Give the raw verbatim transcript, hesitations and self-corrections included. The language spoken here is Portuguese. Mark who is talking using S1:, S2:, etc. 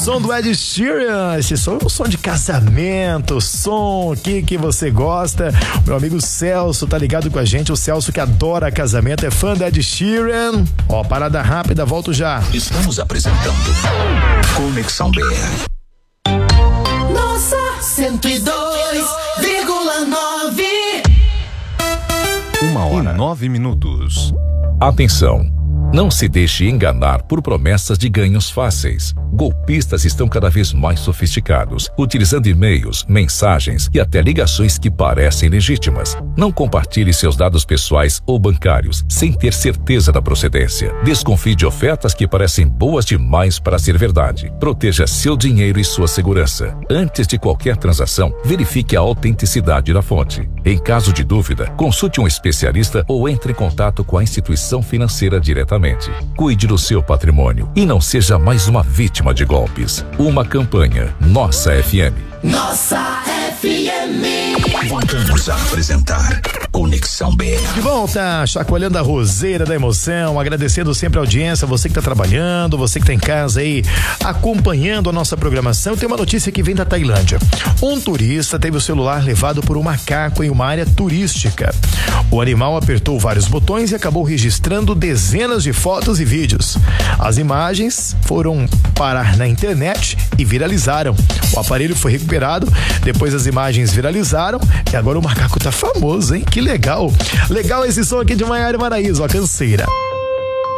S1: som do Ed Sheeran. Esse som é um som de casamento, som aqui que você gosta. Meu amigo Celso tá ligado com a gente. O Celso que adora casamento, é fã do Ed Sheeran. Ó, parada rápida, volto já.
S2: Estamos apresentando Conexão B R.
S3: Nossa, cento e dois vírgula nove.
S4: Uma hora e nove minutos. Atenção! Não se deixe enganar por promessas de ganhos fáceis. Golpistas estão cada vez mais sofisticados, utilizando e-mails, mensagens e até ligações que parecem legítimas. Não compartilhe seus dados pessoais ou bancários sem ter certeza da procedência. Desconfie de ofertas que parecem boas demais para ser verdade. Proteja seu dinheiro e sua segurança. Antes de qualquer transação, verifique a autenticidade da fonte. Em caso de dúvida, consulte um especialista ou entre em contato com a instituição financeira diretamente. Cuide do seu patrimônio e não seja mais uma vítima de golpes. Uma campanha Nossa F M.
S3: Nossa F M.
S2: Voltamos a apresentar Conexão B R.
S1: De volta, chacoalhando a roseira da emoção, agradecendo sempre a audiência, você que tá trabalhando, você que tá em casa aí, acompanhando a nossa programação. Tem uma notícia que vem da Tailândia. Um turista teve o celular levado por um macaco em uma área turística. O animal apertou vários botões e acabou registrando dezenas de fotos e vídeos. As imagens foram parar na internet e viralizaram. O aparelho foi recuperado, depois as imagens viralizaram e agora o macaco tá famoso, hein? Que legal. Legal esse som aqui de Maiara e Maraíza, ó, Canseira.